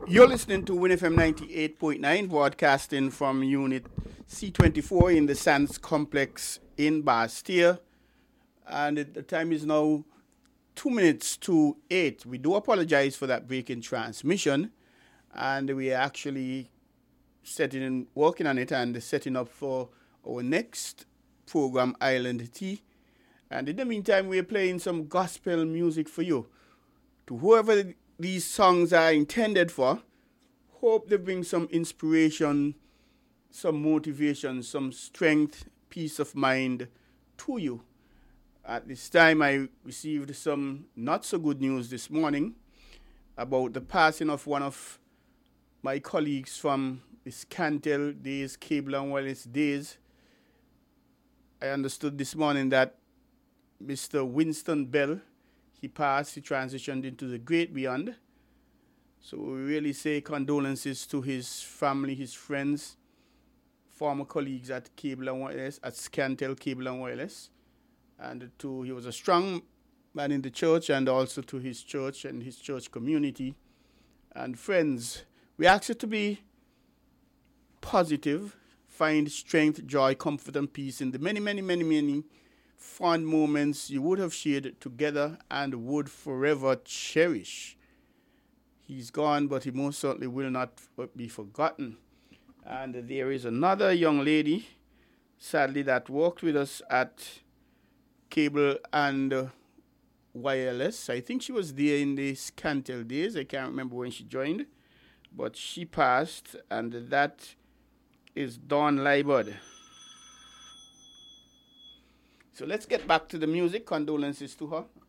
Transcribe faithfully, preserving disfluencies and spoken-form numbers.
You're listening to Win F M ninety-eight point nine, broadcasting from Unit C twenty-four in the Sands Complex in Bastille. And it, the time is now two minutes to eight. We do apologize for that break in transmission. And we are actually setting and working on it and setting up for our next program, Island Tea. And in the meantime, we're playing some gospel music for you. To whoever these songs are intended for, hope they bring some inspiration, some motivation, some strength, peace of mind to you. At this time, I received some not so good news this morning about the passing of one of my colleagues from the Scantel days, Cable and Wireless days. I understood this morning that Mister Winston Bell, he passed, he transitioned into the great beyond. So we really say condolences to his family, his friends, former colleagues at Cable and Wireless, at Scantel Cable and Wireless. And to, he was a strong man in the church, and also to his church and his church community and friends. We ask you to be positive, find strength, joy, comfort, and peace in the many, many, many, many fond moments you would have shared together and would forever cherish. He's gone, but he most certainly will not be forgotten. And there is another young lady, sadly, that worked with us at Cable and uh, Wireless. I think she was there in the Scantel days. I can't remember when she joined, but she passed, and that is Dawn Liebert. So let's get back to the music. Condolences to her